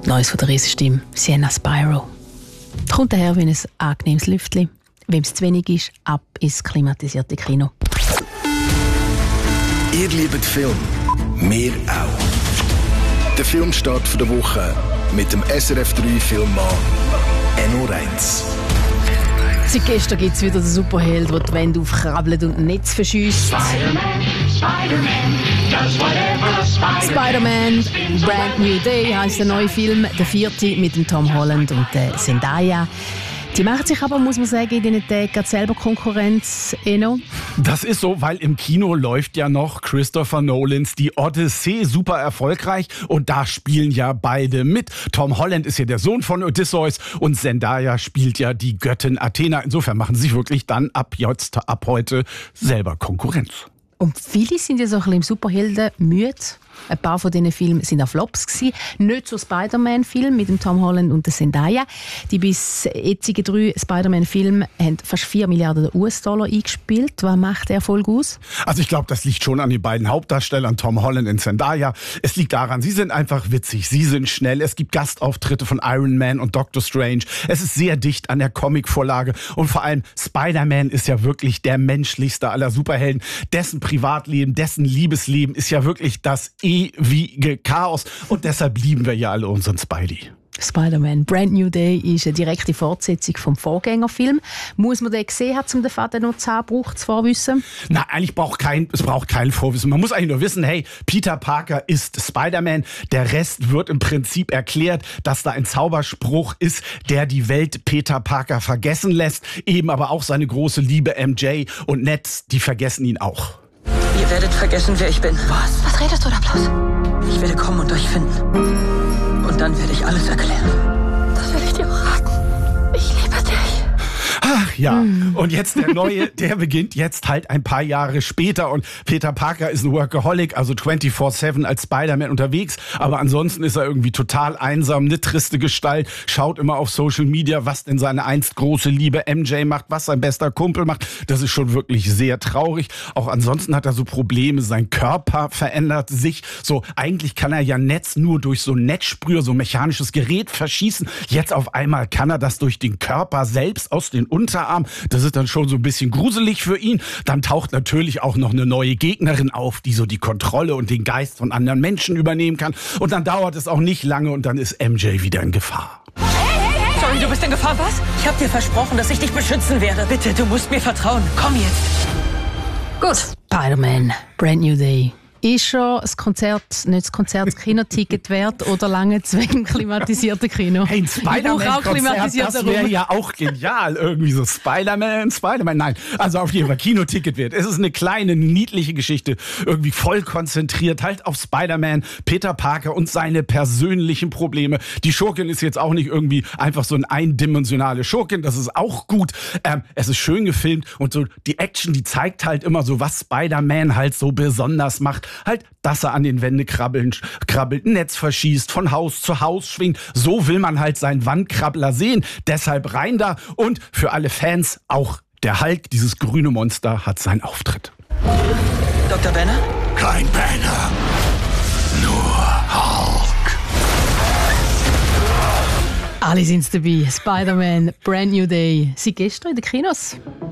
Neues von der Riesenstimme, Sienna Spyro. Kommt daher wie ein angenehmes Lüftchen. Wem es zu wenig ist, ab ins klimatisierte Kino. Ihr liebt Film, wir auch. Der Filmstart der Woche mit dem SRF 3 Filmmann Enno Reitz. Seit gestern gibt es wieder den Superheld, der die Wände aufkrabbelt und Netz verschiesst. Spider-Man, Brand New Day heisst der neue Film, der 4. mit dem Tom Holland und der Zendaya. Die machen sich aber, muss man sagen, in diesen Tagen gerade selber Konkurrenz. Enno? Das ist so, weil im Kino läuft ja noch Christopher Nolans Die Odyssee super erfolgreich und da spielen ja beide mit. Tom Holland ist ja der Sohn von Odysseus und Zendaya spielt ja die Göttin Athena. Insofern machen sie sich wirklich dann ab heute selber Konkurrenz. Und viele sind ja so ein bisschen im Superhelden müde. Ein paar von diesen Filmen waren auch Flops gewesen. Nicht so Spider-Man-Film mit dem Tom Holland und der Zendaya. Die bis jetzigen 3 Spider-Man-Filme haben fast 4 Milliarden US-Dollar eingespielt. Was macht der Erfolg aus? Also ich glaube, das liegt schon an den beiden Hauptdarstellern, Tom Holland und Zendaya. Es liegt daran, sie sind einfach witzig, sie sind schnell. Es gibt Gastauftritte von Iron Man und Doctor Strange. Es ist sehr dicht an der Comicvorlage. Und vor allem Spider-Man ist ja wirklich der menschlichste aller Superhelden. Dessen Privatleben, dessen Liebesleben ist ja wirklich das ewige Chaos. Und deshalb lieben wir ja alle unseren Spidey. Spider-Man Brand New Day ist eine direkte Fortsetzung vom Vorgängerfilm. Muss man den gesehen haben, um den Vater noch Zahnbruch zu vorwissen? Na, eigentlich braucht kein Vorwissen. Man muss eigentlich nur wissen, hey, Peter Parker ist Spider-Man. Der Rest wird im Prinzip erklärt, dass da ein Zauberspruch ist, der die Welt Peter Parker vergessen lässt. Eben aber auch seine große Liebe MJ und Ned, die vergessen ihn auch. Ihr werdet vergessen, wer ich bin. Was redest du da bloß? Ich werde kommen und euch finden. Und dann werde ich alles erklären. Das will ich dir auch raten. Ich liebe dich. Ach ja, und jetzt der neue, der beginnt jetzt halt ein paar Jahre später und Peter Parker ist ein Workaholic, also 24/7 als Spider-Man unterwegs, aber ansonsten ist er irgendwie total einsam, eine triste Gestalt, schaut immer auf Social Media, was denn seine einst große Liebe MJ macht, was sein bester Kumpel macht, das ist schon wirklich sehr traurig. Auch ansonsten hat er so Probleme, sein Körper verändert sich, so eigentlich kann er ja Netz nur durch so ein Netzsprüher, so ein mechanisches Gerät verschießen, jetzt auf einmal kann er das durch den Körper selbst aus den Unterarm. Das ist dann schon so ein bisschen gruselig für ihn. Dann taucht natürlich auch noch eine neue Gegnerin auf, die so die Kontrolle und den Geist von anderen Menschen übernehmen kann. Und dann dauert es auch nicht lange und dann ist MJ wieder in Gefahr. Sorry, du bist in Gefahr, was? Ich habe dir versprochen, dass ich dich beschützen werde. Bitte, du musst mir vertrauen. Komm jetzt. Gut. Spider-Man Brand New Day. Ist schon das Kinoticket wert oder lange wegen klimatisierten Kino? Hey, ein Spider-Man-Konzert, das wäre ja auch genial. Irgendwie so Spider-Man. Nein, also auf jeden Fall Kinoticket wert. Es ist eine kleine, niedliche Geschichte. Irgendwie voll konzentriert halt auf Spider-Man, Peter Parker und seine persönlichen Probleme. Die Schurkin ist jetzt auch nicht irgendwie einfach so eine eindimensionale Schurkin. Das ist auch gut. Es ist schön gefilmt und so die Action, die zeigt halt immer so, was Spider-Man halt so besonders macht. Halt, dass er an den Wänden krabbelt, ein Netz verschießt, von Haus zu Haus schwingt. So will man halt seinen Wandkrabbler sehen. Deshalb rein da. Und für alle Fans, auch der Hulk, dieses grüne Monster, hat seinen Auftritt. Dr. Banner? Kein Banner, nur Hulk. Alle sind dabei. Spider-Man Brand New Day. Sie gestern in den Kinos.